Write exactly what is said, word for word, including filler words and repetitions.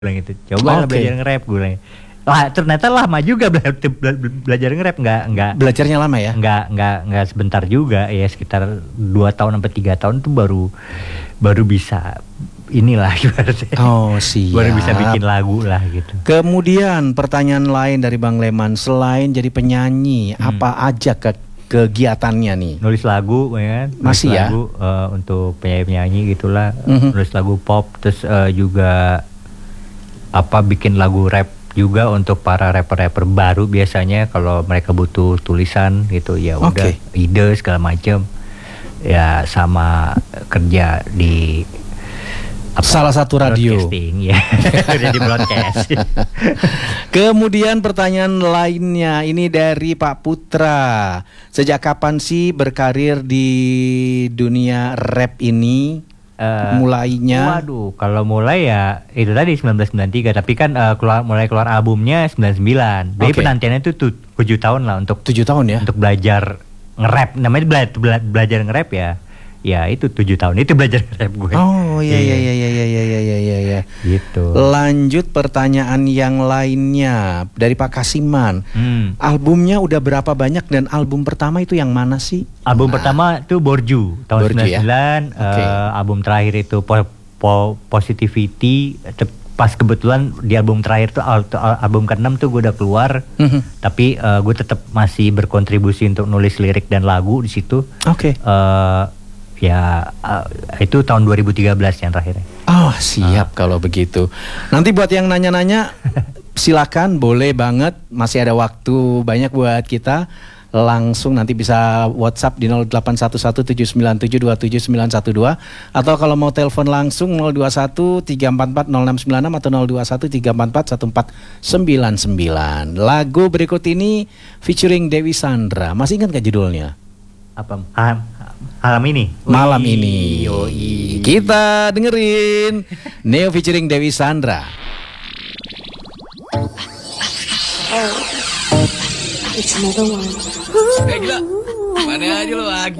bilang gitu, coba lah Oke. belajar nge-rap gue bilang. Lah ternyata lama juga bela- bela- belajar nge-rap, nggak nggak Belajarnya lama ya? nggak nggak nggak sebentar juga ya, sekitar dua tahun sampai tiga tahun tuh baru baru bisa inilah ibaratnya. Oh siap. Baru bisa bikin lagu lah gitu. Kemudian pertanyaan lain dari Bang Leman, selain jadi penyanyi, Hmm. apa aja ke kegiatannya nih? Nulis lagu ya kan, nulis Masih ya? lagu eh, untuk penyanyi-penyanyi gitulah, Mhm. nulis lagu pop, terus eh, juga apa bikin lagu rap juga untuk para rapper-rapper baru biasanya kalau mereka butuh tulisan gitu ya udah, Oke. ide segala macam ya, sama kerja di apa, Salah satu radio. broadcasting ya. Udah di broadcast. Kemudian pertanyaan lainnya ini dari Pak Putra. Sejak kapan sih berkarir di dunia rap ini? Eh, Mulainya? Waduh, kalau mulai ya itu tadi sembilan belas sembilan puluh tiga, tapi kan eh, keluar mulai keluar albumnya sembilan puluh sembilan. Jadi Oke. penantiannya itu tu- tujuh tahun lah untuk Tujuh tahun ya? untuk belajar nge-rap. Namanya bela- bela- belajar nge-rap ya. Ya itu tujuh tahun itu belajar nge-rap gue. Oh iya iya iya iya iya iya iya iya iya. Gitu. Lanjut pertanyaan yang lainnya dari Pak Kasiman. Hmm. Albumnya udah berapa banyak dan album pertama itu yang mana sih? Album Nah, pertama itu Borju tahun Borju ya? sembilan puluh sembilan. Oke. Eh, album terakhir itu po- po- Positivity. Te- Pas kebetulan di album terakhir tuh al- tuh al- album keenam tuh gue udah keluar. Mhm. Tapi eh, gue tetap masih berkontribusi untuk nulis lirik dan lagu di situ. Oke. Eh, ya eh, itu tahun dua ribu tiga belas yang terakhir. Oh siap kalau begitu. Nanti buat yang nanya-nanya silakan, boleh banget, masih ada waktu banyak buat kita. Langsung nanti bisa WhatsApp di nol delapan satu satu tujuh sembilan tujuh dua tujuh sembilan satu dua, atau kalau mau telepon langsung nol dua satu tiga empat empat nol enam sembilan enam atau nol dua satu tiga empat empat satu empat sembilan sembilan. Lagu berikut ini featuring Dewi Sandra. Masih ingat gak judulnya? Apa? Ah, malam ini. Malam Wih, ini. yoi. Kita dengerin Neo featuring Dewi Sandra. It's another one. Eh gila, mana aja lo lagi.